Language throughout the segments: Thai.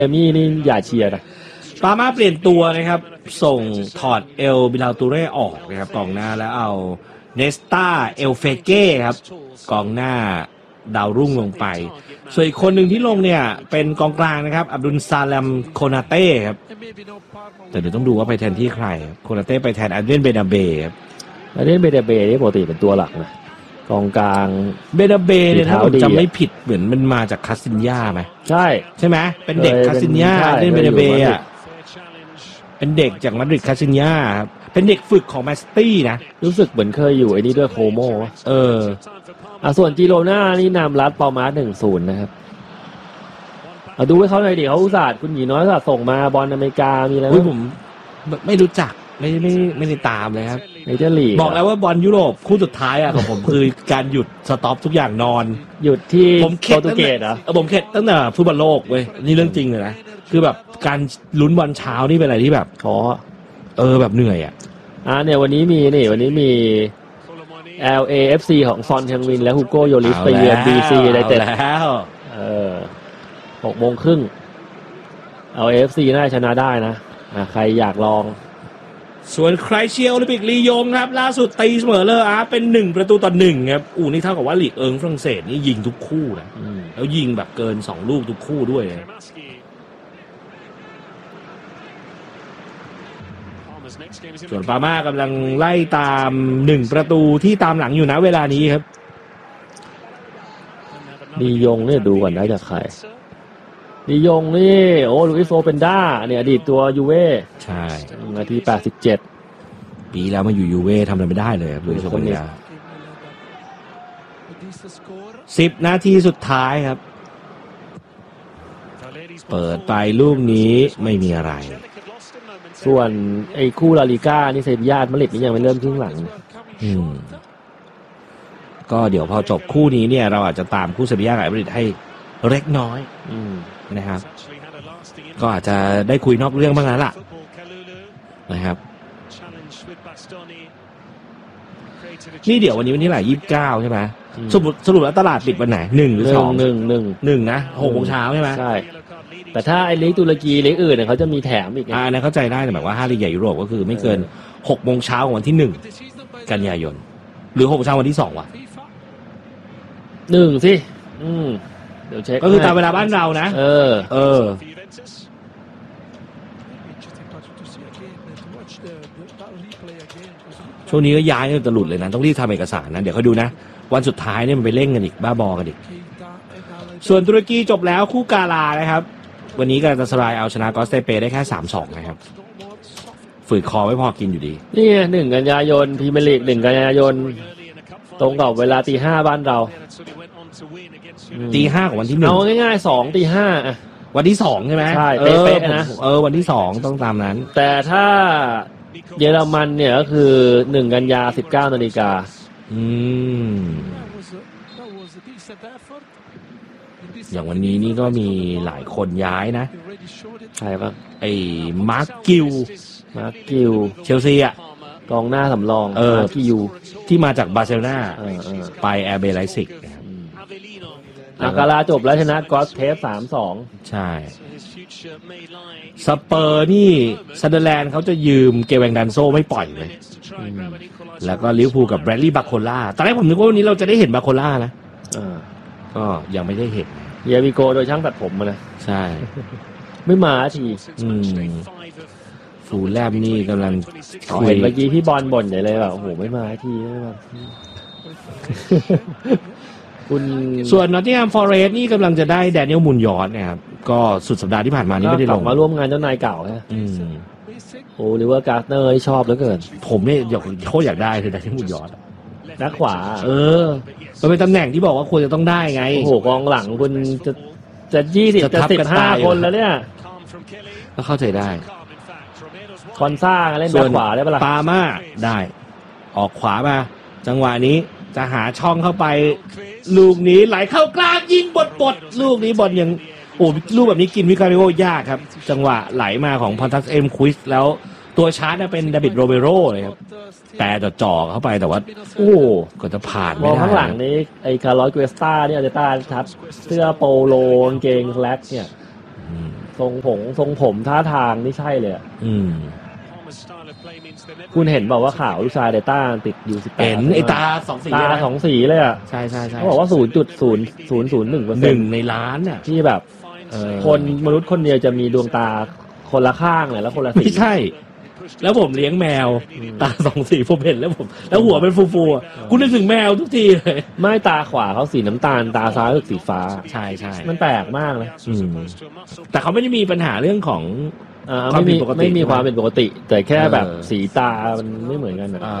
มี่นี่อย่าเชียร์นะปาม่าเปลี่ยนตัวนะครับส่งถอดเอลบิลาตูเร่ออกนะครับกองหน้าแล้วเอาเนสตาเอลเฟเก้ครับกองหน้าดาวรุ่งลงไปส่วนอีกคนหนึ่งที่ลงเนี่ยเป็นกองกลางนะครับอับดุลซาลัมโคนาเต้ครับแต่เดี๋ยวต้องดูว่าไปแทนที่ใครโคนาเต้ไปแทนอันเดนเบนาเบ้ครับอันเดนเบนาเบ้นี่ปกติเป็นตัวหลักนะกองกลางเบนาเบ้เนี่ยถ้าผมจำไม่ผิดเหมือนมันมาจากคาสินยาไหมใช่ไหมเป็นเด็กคาสินยาเล่นเบนาเบ้อะเป็นเด็กจากมาดริดคาสินยาครับเป็นเด็กฝึกของแมนซิตี้นะรู้สึกเหมือนเคยอยู่ไอ้นี่ด้วยโคโม่ส่วนจิโรน่านี่นำรัดปอมาร์ 1-0 นะครับเอาดูให้เขาหน่อยดิเขาอุตส่าห์คุณหญิงน้อยอุตส่าห์ส่งมาบอลอเมริกามีอะไรผมไม่รู้จักไม่ได้ตามเลยครับเมเจอร์ลีกบอกแล้วว่าบอลยุโรปคู่สุดท้ายของผมคือการหยุดสต็อปทุกอย่างนอนหยุดที่โปรตุเกสเหรอผมเข็ดตั้งแต่ฟุตบอลโลกเว้ยนี่เรื่องจริงเลยนะคือแบบการลุ้นบอลเช้านี่เป็นอะไรที่แบบแบบเหนื่อยเนี่ยวันนี้มีLAFC ของซอนเชียงวินและฮูโก้โยลิสไปเยือน BC ได้เต็มแล้ว 6:30 นLAFC น่าชนะได้นะใครอยากลองส่วนใครเชียร์โอลิมปิกลียงครับล่าสุดตีเสมอเลยเป็น1-1ครับนี่เท่ากับว่าลีกฝรั่งเศสนี่ยิงทุกคู่นะแล้วยิงแบบเกิน2ลูกทุกคู่ด้วยส่วนปาม่ากำลังไล่ตาม1ที่ตามหลังอยู่นะเวลานี้ครับลียงเนี่ยดูก่อนได้จากใครลียงนี่ลุอิสโอเปนด้าเนี่ยอดีตตัวยูเว่ใช่นาที87 ปีแล้วมาอยู่ยูเว่ทำอะไรไม่ได้เลยครับลุอิสโอเปนด้า10 นาทีสุดท้ายครับเปิดไปลูกนี้ไม่มีอะไรส่วนไอ้คู่ลาลิก้านี่เซบียามาดริดนี่ยังไม่เริ่มครึ่งหลังก็เดี๋ยวพอจบคู่นี้เนี่ยเราอาจจะตามคู่เซบียากับมาดริดให้เล็กน้อยนะครับก็อาจจะได้คุยนอกเรื่องบ้างแล้วล่ะนะครับนี่เดี๋ยววันนี้วันที่ไหน29ใช่ไหมสรุปแล้วตลาดปิดวันไหน1หรือ2 1นะ6 โมงเช้าใช่ไหมใช่แต่ถ้าไอ้ลีกตุรกีลีกอื่นเนี่ยเขาจะมีแถมอีกนะเข้าใจได้แต่แบบว่า5 ลีกใหญ่ยุโรปก็คือไม่เกิน6 โมงเช้าของวันที่1 กันยายนหรือ6 โมงเช้าวันที่2วะ 1สิเดี๋ยวเช็คก็คือตามเวลาบ้านเรานะช่วงนี้ก็ย้ายจะหลุดเลยนะต้องรีบทำเอกสารนะเดี๋ยวเขาดูนะวันสุดท้ายเนี่ยมันไปเร่งกันอีกบ้าบอกันอีกส่วนตุรกีจบแล้วคู่กาลานะครับวันนี้การัตาสรายเอาชนะกอสเตเปได้แค่ 3-2 นะครับฝืนคอไม่พอกินอยู่ดีนี่1 กันยายนพรีเมียร์ลีก1 กันยายนตรงกับเวลา 5:00 นบ้านเรา 5:00 ของวันที่1 เอาง่ายๆ2 5:00 วันที่2ใช่ไหมใช่เป๊ะๆนะวันที่2ต้องตามนั้นแต่ถ้าเยอรมันเนี่ยก็คือ1 กันยา 19:00 นอย่างวันนี้นี่ก็มีหลายคนย้ายนะใช่ป่ะไอ้มาร์คกิลเชลซีกองหน้าสำรองมาร์คกิลที่มาจากบาร์เซโลนาไปแอร์เบไลซิกกาลาจบแล้วชนะกอสเทป 3-2 ใช่สเปอร์นี่ซันเดอร์แลนด์เขาจะยืมเกแวงดันโซไม่ปล่อยเลยแล้วก็ลิเวอร์พูลกับแบรดลีย์บาโคล่าตอนแรกผมนึกว่าวันนี้เราจะได้เห็นบาโคล่านะก็ยังไม่ได้เห็นเยวิโกโดยช่างตัดผมมานะใช่ไม่มาทีฟูแลมนี่กำลังเห็นเมื่อกี้พี่บอลบ่นใหญ่เลยแบบโอ้โหไม่มาทีแบบส่วนนอตติงแฮมฟอเรสต์นี่กำลังจะได้แดเนียลมูนยอร์นะครับก็สุดสัปดาห์ที่ผ่านมานี่ไม่ได้ลงมาร่วมงานเจ้านายเก่าฮะหรือว่าการ์เนอร์ชอบเหลือเกินผมเนี่ยโคตรอยากได้คือแดเนียลมูนยอร์นักขวามันเป็นตำแหน่งที่บอกว่าควรจะต้องได้ไงโอ้โหกองหลังคุณจะ20จะ15คนแล้วเนี่ยก็เข้าใจได้คอนซ่าเล่นด้านขวาได้ปะล่ะปาม่าได้ออกขวามาจังหวะนี้จะหาช่องเข้าไปลูกนี้ไหลเข้ากลางยิงบดลูกนี้บอลยังลูกแบบนี้กินวิคาริโอยากครับจังหวะไหลมาของพอนทัสเอ็มควิสแล้วตัวชาร์จเป็นดาวิดโรเบโรเลยครับแต่จ่อเข้าไปแต่ว่าก็จะผ่านไม่ได้ข้างหลังนี้ไอ้คาร์ลอยเกสตาเนี่ยอาจจะต้านทับเสื้อโปโลกางเกงแล็กเนี่ยทรงผมท่าทางนี่ใช่เลยอะ คุณเห็นบอกว่าข่าวลูกชายเดต้าติดอยู่18 เห็นไอ้ตาสองสีตาสองสีเลยอ่ะใช่ใช่ใช่เขาบอกว่า 0.0001% หนึ่งในล้านอ่ะที่แบบคนมนุษย์คนเดียวจะมีดวงตาคนละข้างเลยแล้วคนละสีไม่ใช่ แล้วผมเลี้ยงแมวตาสองสีผมเห็นแล้วหัวเป็นฟูๆอ่ะคุณนึกถึงแมวทุกทีเลยไม่ตาขวาเขาสีน้ำตาลตาซ้ายคือสีฟ้าใช่ใช่มันแปลกมากเลยแต่เขาไม่ได้มีปัญหาเรื่องของไม่มีความเป็นปกติ แต่แค่แบบสีตามันไม่เหมือนกันนะ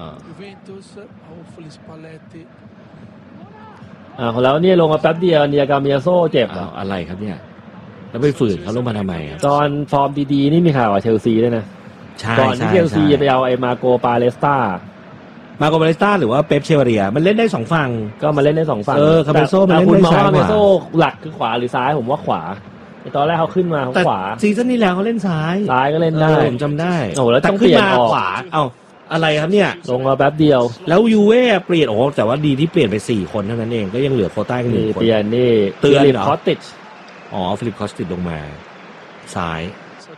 แล้วเนี่ยลงมาแป๊บเดียวเนียกาเมียโซ่เจ็บอะไรครับเนี่ยแล้วไปฝืนเขาลงมาทำไมครับตอนฟอร์มดีๆนี่มีข่าวกับเชลซีด้วยนะก่อนที่เชลซีจะไปเอาไอ้มาโกปาเลสตาหรือว่าเป๊ปเชวาเรียมันเล่นได้สองฝั่งก็มาเล่นได้สองฝั่งคาเมโซ่มาเล่นได้ซ้ายขวาคาเมโซ่หลักคือขวาหรือซ้ายผมว่าขวาตอนแรกเขาขึ้นมาขวาซีซั่นนี้แล้วเขาเล่นซ้ายก็เล่นได้ผมจำได้แล้วต้องเปลี่ยนออกขวาอะไรครับเนี่ยลงมาแป๊บเดียวแล้วยูเว่เปลี่ยนแต่ว่าดีที่เปลี่ยนไป4คนเท่านั้นเองก็ยังเหลือโควต้ากัน1คนเปลี่ยนนี่เตือนเหรอคอสติชฟิลิปคอสติชลงมาซ้าย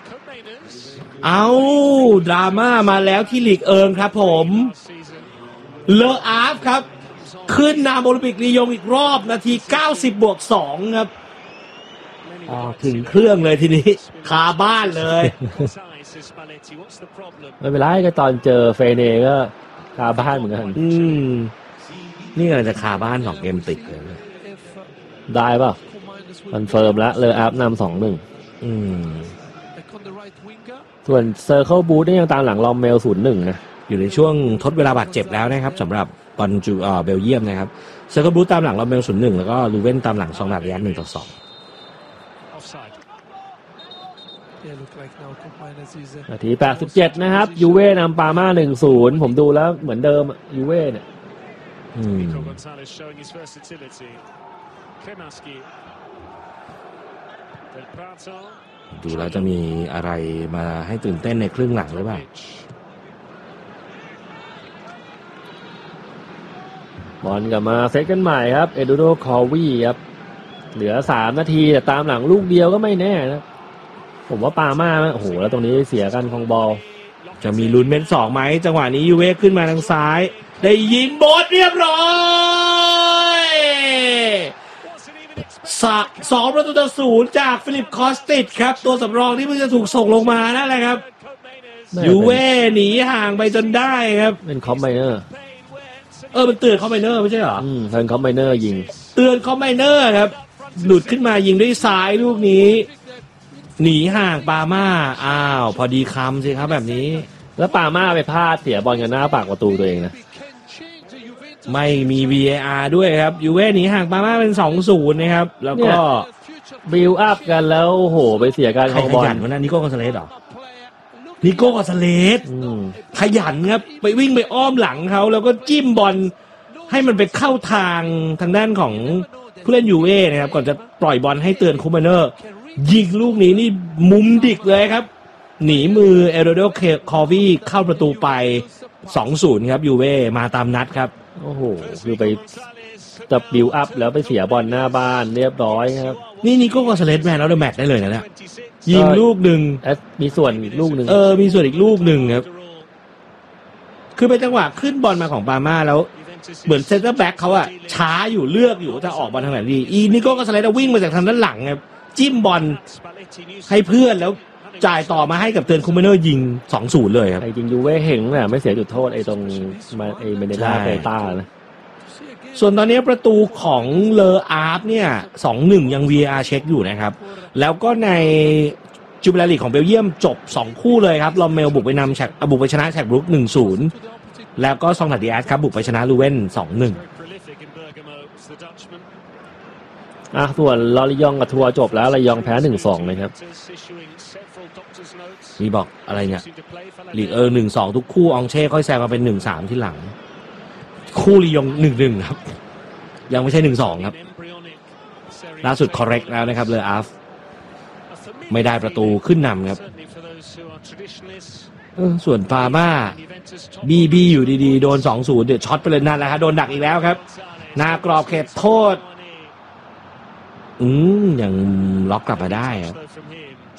ดราม่ามาแล้วที่ลีกเอิงครับผมเลออาร์ฟครับขึ้นนำโอลิมปิกลียงอีกรอบนาที90+2ครับถึงเครื่องเลยทีนี้คาบ้านเลยไม่เป็นไรก็ตอนเจอเฟเนก็คาบ้านเหมือนกันนี่ก็จะคาบ้าน2 เกมติดเลยได้ป่ะคอนเฟิร์มแล้วเลออาร์ฟนำ 2-1ส่วนเซอร์เคิลบูธนี่ยังตามหลังลอมเมล 0-1 นะอยู่ในช่วงทดเวลาบาดเจ็บแล้วนะครับสำหรับบอลเบลเยียมนะครับเซอร์เคิลบูธตามหลังลอมเมล 0-1 แล้วก็ลูเว่นตามหลังซองนาริยัน 1-2 นาที87นะครับยูเว่นำปาม่า 1-0 ผมดูแล้วเหมือนเดิมยูเว่เนี่ยดูแล้วจะมีอะไรมาให้ตื่นเต้นในครึ่งหลังหรือเปล่าบอลกลับมาเซตกันใหม่ครับเอดูโดคอวีครับเหลือ3 นาทีแต่ตามหลังลูกเดียวก็ไม่แน่นะผมว่าปาม่าโอ้โหแล้วตรงนี้เสียกันของบอลจะมีลุ้นเป็น2ไหมจังหวะนี้ยูเว่ขึ้นมาทางซ้ายได้ยิงโบสเรียบร้อย2-0จากฟิลิปคอสติชครับตัวสำรองที่เพิ่งจะถูกส่งลงมานั่นแหละครับยูเว่หนีห่างไปจนได้ครับเป็นคอมไมเนอร์มันเตือนคอมไมเนอร์ไม่ใช่เหรอเตือนคอมไมเนอร์ยิงเตือนคอมไมเนอร์ครับหลุดขึ้นมายิงด้วยซ้ายลูกนี้หนีห่างปาม่าพอดีคำสิครับแบบนี้แล้วปาม่าไปพลาดเสียบอลกันหน้าปากประตูตัวเองนะไม่มี VAR ด้วยครับยูเว่หนีห่างปาม่าเป็น 2-0 นะครับแล้วก็บิลอัพกันแล้วโหไปเสียการของบอลวันนั้นนิโก้กอนซาเลสเหรอนิโก้กอนซาเลสขยันครับไปวิ่งไปอ้อมหลังเขาแล้วก็จิ้มบอลให้มันไปเข้าทางด้านของผู้เล่นยูเว่นะครับก่อนจะปล่อยบอลให้เตือนคูมาเนอร์ยิงลูกนี้นี่มุมดิกเลยครับหนีมือเอโรโดคอวีเข้าประตูไป 2-0 ครับยูเว่มาตามนัดครับโอ้โหคือไปจะบิลอัพแล้วไปเสียบอลหน้าบ้านเรียบร้อยครับนี่นิโก้กอนซาเลสแมนแล้วเดอะแมตช์ได้เลยนะเนี่ยยิงลูกหนึ่งมีส่วนอีกลูกหนึ่งมีส่วนอีกลูกหนึ่งครับคือเป็นจังหวะขึ้นบอลมาของปาม่าแล้วเหมือนเซนเตอร์แบ็คเขาอะช้าอยู่เลือกอยู่จะออกบอลทางไหนดีนิโก้กอนซาเลสวิ่งมาจากทางด้านหลังครับจิ้มบอลให้เพื่อนแล้วจ่ายต่อมาให้กับเตือนคูมาเนอร์ยิง 2-0 เลยครับจริงยูเว่เห็งน่ะไม่เสียจุดโทษตรงเมเนล่าเปต้านะส่วนตอนนี้ประตูของเลออาร์ฟเนี่ย 2-1 ยัง VAR เช็คอยู่นะครับแล้วก็ในจูบิลาลีกของเบลเยียมจบ2คู่เลยครับลอมเมลบุกไปชนะแชกบรุก 1-0 แล้วก็ซองนาดิแอสครับบุกไปชนะลูเว่น 2-1 ส่วนลอริยองกับทัวร์จบแล้วลอริยองแพ้ 1-2 นะครับมีบอกอะไรเนี่ยลีก1-2 ทุกคู่องเช่ค่อยแซงมาเป็น 1-3 ที่หลังคู่ลียง 1-1 ครับยังไม่ใช่ 1-2 ครับล่าสุด correct แล้วนะครับเลออาร์ฟไม่ได้ประตูขึ้นนำครับส่วนปาม่าบีอยู่ดีๆโดน 2-0 เดือดช็อตไปเลยนั่นแหละครับโดนดักอีกแล้วครับหน้ากรอบเขตโทษยังล็อกกลับมาได้ครับ